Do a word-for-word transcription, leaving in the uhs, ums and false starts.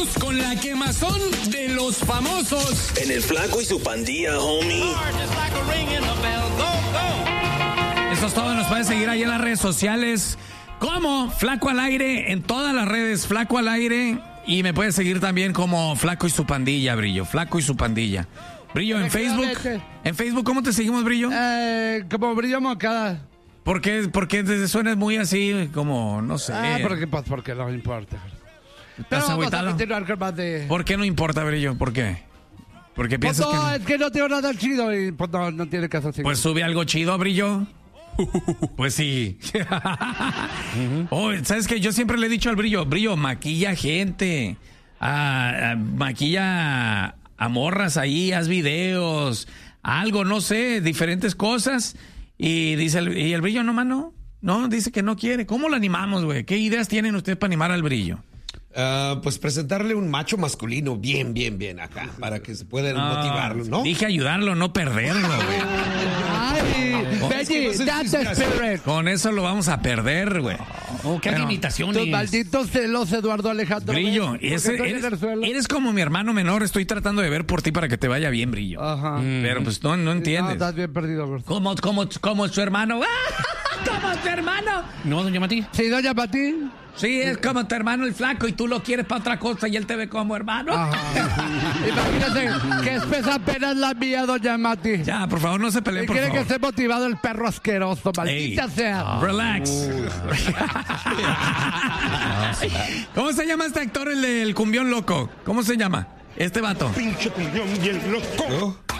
Seguimos con la quemazón de los famosos. En el Flaco y su Pandilla, homie. Eso es todo, nos pueden seguir ahí en las redes sociales. Como Flaco al Aire, en todas las redes, Flaco al Aire. Y me puedes seguir también como Flaco y su Pandilla, Brillo. Flaco y su Pandilla. Brillo, en Facebook. En Facebook, ¿cómo te seguimos, Brillo? Eh, como Brillo Moncada. ¿Por qué? Porque te suenas muy así, como, no sé. Ah, porque, pues, porque no importa. ¿Estás Pero vamos agüitado? a continuar con más de... ¿Por qué no importa, Brillo? ¿Por qué? Porque Pues piensas no, que... es que no tengo nada chido y pues no, no tiene caso seguir. Pues sube algo chido, Brillo. Pues sí. Oh, ¿sabes qué? Yo siempre le he dicho al Brillo, Brillo, maquilla gente. Ah, ah, maquilla a morras ahí, haz videos, algo, no sé, diferentes cosas. Y dice el, y el Brillo nomás no. No, dice que no quiere. ¿Cómo lo animamos, güey? ¿Qué ideas tienen ustedes para animar al Brillo? Uh, pues presentarle un macho masculino bien, bien, bien acá, para que se pueda Ah, motivarlo, ¿no? Dije ayudarlo, no perderlo, güey. Ay, Benji, that's the spirit. Con eso lo vamos a perder, güey. Oh, qué Bueno, limitaciones. Tus malditos celos, Eduardo Alejandro. Brillo, ¿Ves? ese- Porque estoy en eres, el suelo. eres como mi hermano menor. Estoy tratando de ver por ti para que te vaya bien, Brillo. Ajá. Pero pues no, no No, entiendes. estás bien perdido, gordo. ¿Cómo, cómo, cómo su hermano? ¿Cómo su hermano? No, doña Mati. Sí, doña Pati. Sí, es como tu hermano el Flaco y tú lo quieres para otra cosa y él te ve como hermano. Ajá. Imagínate que es pesa apenas la mía, doña Mati. Ya, por favor, no se peleen, Y por quiere que favor. esté motivado el perro asqueroso, maldita Ey. sea. Relax. ¿Cómo se llama este actor, el del cumbión loco? ¿Cómo se llama? Este vato. Pinche cumbión bien loco.